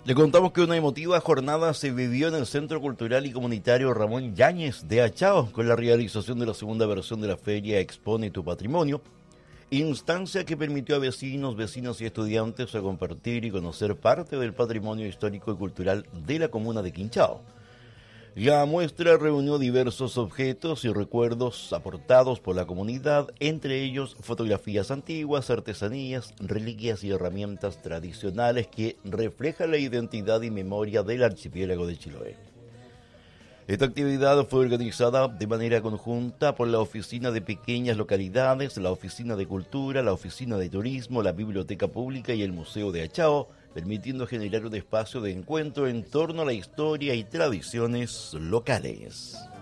Le contamos que una emotiva jornada se vivió en el Centro Cultural y Comunitario Ramón Yáñez de Achao con la realización de la segunda versión de la feria Expone tu Patrimonio, instancia que permitió a vecinos y estudiantes a compartir y conocer parte del patrimonio histórico y cultural de la comuna de Quinchao. La muestra reunió diversos objetos y recuerdos aportados por la comunidad, entre ellos fotografías antiguas, artesanías, reliquias y herramientas tradicionales que reflejan la identidad y memoria del archipiélago de Chiloé. Esta actividad fue organizada de manera conjunta por la Oficina de Pequeñas Localidades, la Oficina de Cultura, la Oficina de Turismo, la Biblioteca Pública y el Museo de Achao, permitiendo generar un espacio de encuentro en torno a la historia y tradiciones locales.